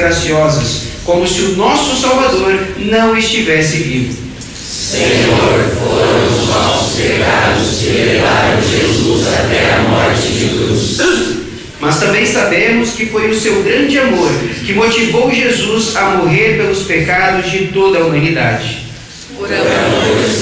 graciosas, como se o nosso Salvador não estivesse vivo. Senhor, foram os nossos pecados que levaram Jesus até a morte de cruz. Mas também sabemos que foi o seu grande amor que motivou Jesus a morrer pelos pecados de toda a humanidade. Oramos